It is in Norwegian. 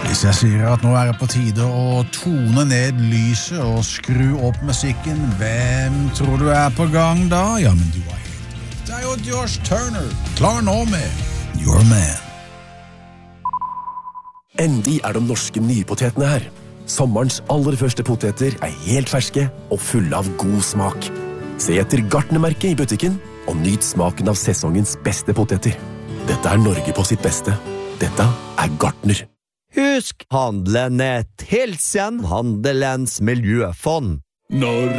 Hvis jeg sier at nå det på tide å tone ned lyset og skru opp musikken, hvem tror du på gang da? Ja, men du helt rett. Det jo Josh Turner, klar nå med Your Man. Endelig de norske nypotetene her. Sommerens aller første poteter helt ferske og fulle av god smak. Se etter Gartnermerket i butikken og nyt smaken av sesongens beste poteter. Dette Norge på sitt beste. Dette Gartner. Husk, handle nett. Hilsen Handelens miljøfond. Når